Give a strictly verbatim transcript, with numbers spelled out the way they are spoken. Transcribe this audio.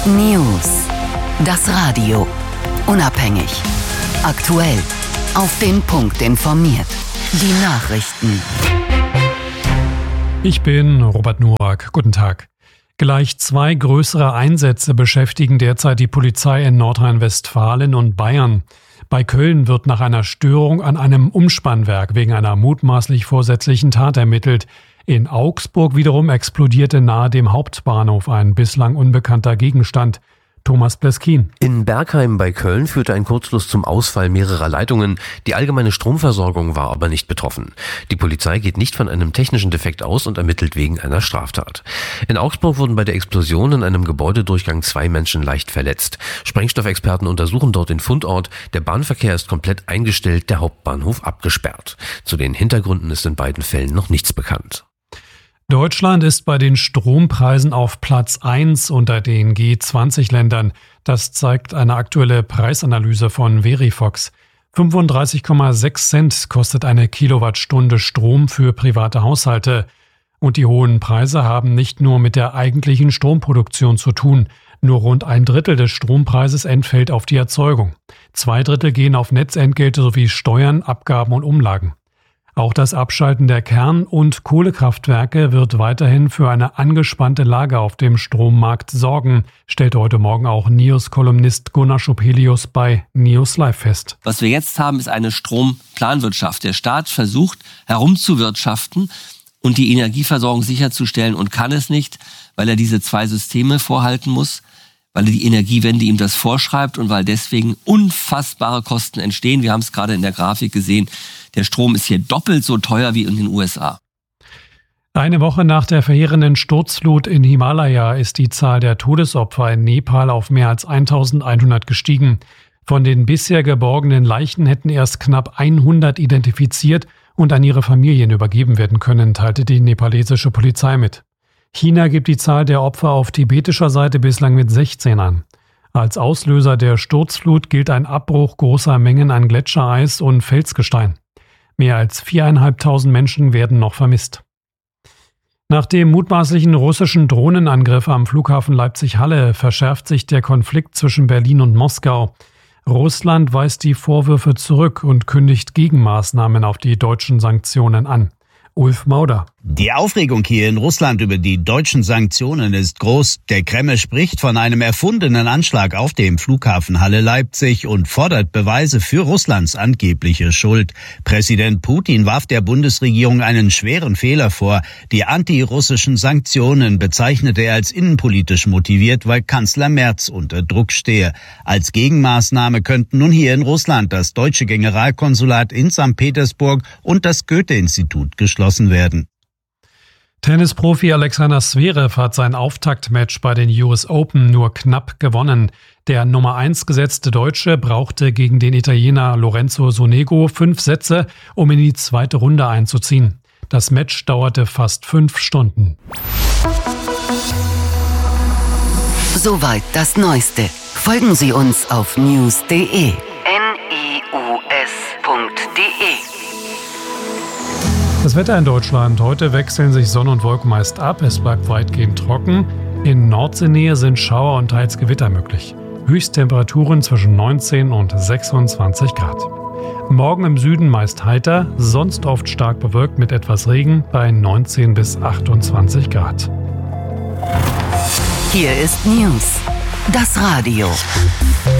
News. Das Radio. Unabhängig. Aktuell. Auf den Punkt informiert. Die Nachrichten. Ich bin Robert Nowak. Guten Tag. Gleich zwei größere Einsätze beschäftigen derzeit die Polizei in Nordrhein-Westfalen und Bayern. Bei Köln wird nach einer Störung an einem Umspannwerk wegen einer mutmaßlich vorsätzlichen Tat ermittelt. In Augsburg wiederum explodierte nahe dem Hauptbahnhof ein bislang unbekannter Gegenstand. Thomas Pleskin. In Bergheim bei Köln führte ein Kurzschluss zum Ausfall mehrerer Leitungen. Die allgemeine Stromversorgung war aber nicht betroffen. Die Polizei geht nicht von einem technischen Defekt aus und ermittelt wegen einer Straftat. In Augsburg wurden bei der Explosion in einem Gebäudedurchgang zwei Menschen leicht verletzt. Sprengstoffexperten untersuchen dort den Fundort. Der Bahnverkehr ist komplett eingestellt, der Hauptbahnhof abgesperrt. Zu den Hintergründen ist in beiden Fällen noch nichts bekannt. Deutschland ist bei den Strompreisen auf Platz eins unter den G zwanzig Ländern. Das zeigt eine aktuelle Preisanalyse von Verifox. fünfunddreißig Komma sechs Cent kostet eine Kilowattstunde Strom für private Haushalte. Und die hohen Preise haben nicht nur mit der eigentlichen Stromproduktion zu tun. Nur rund ein Drittel des Strompreises entfällt auf die Erzeugung. Zwei Drittel gehen auf Netzentgelte sowie Steuern, Abgaben und Umlagen. Auch das Abschalten der Kern- und Kohlekraftwerke wird weiterhin für eine angespannte Lage auf dem Strommarkt sorgen, stellte heute Morgen auch Neos-Kolumnist Gunnar Schopelius bei Neos Live fest. Was wir jetzt haben, ist eine Stromplanwirtschaft. Der Staat versucht herumzuwirtschaften und die Energieversorgung sicherzustellen und kann es nicht, weil er diese zwei Systeme vorhalten muss, weil die Energiewende ihm das vorschreibt und weil deswegen unfassbare Kosten entstehen. Wir haben es gerade in der Grafik gesehen. Der Strom ist hier doppelt so teuer wie in den U S A. Eine Woche nach der verheerenden Sturzflut in Himalaya ist die Zahl der Todesopfer in Nepal auf mehr als eintausendeinhundert gestiegen. Von den bisher geborgenen Leichen hätten erst knapp hundert identifiziert und an ihre Familien übergeben werden können, teilte die nepalesische Polizei mit. China gibt die Zahl der Opfer auf tibetischer Seite bislang mit sechzehn an. Als Auslöser der Sturzflut gilt ein Abbruch großer Mengen an Gletschereis und Felsgestein. Mehr als viertausendfünfhundert Menschen werden noch vermisst. Nach dem mutmaßlichen russischen Drohnenangriff am Flughafen Leipzig-Halle verschärft sich der Konflikt zwischen Berlin und Moskau. Russland weist die Vorwürfe zurück und kündigt Gegenmaßnahmen auf die deutschen Sanktionen an. Ulf Mauder. Die Aufregung hier in Russland über die deutschen Sanktionen ist groß. Der Kreml spricht von einem erfundenen Anschlag auf dem Flughafen Halle-Leipzig und fordert Beweise für Russlands angebliche Schuld. Präsident Putin warf der Bundesregierung einen schweren Fehler vor. Die antirussischen Sanktionen bezeichnete er als innenpolitisch motiviert, weil Kanzler Merz unter Druck stehe. Als Gegenmaßnahme könnten nun hier in Russland das deutsche Generalkonsulat in Sankt Petersburg und das Goethe-Institut geschlossen werden. Tennisprofi Alexander Zverev hat sein Auftaktmatch bei den U S Open nur knapp gewonnen. Der Nummer eins gesetzte Deutsche brauchte gegen den Italiener Lorenzo Sonego fünf Sätze, um in die zweite Runde einzuziehen. Das Match dauerte fast fünf Stunden. Soweit das Neueste. Folgen Sie uns auf news punkt de. N I U S punkt de. Das Wetter in Deutschland. Heute wechseln sich Sonne und Wolken meist ab. Es bleibt weitgehend trocken. In Nordseenähe sind Schauer und teils Gewitter möglich. Höchsttemperaturen zwischen neunzehn und sechsundzwanzig Grad. Morgen im Süden meist heiter, sonst oft stark bewölkt mit etwas Regen bei neunzehn bis achtundzwanzig Grad. Hier ist News. Das Radio.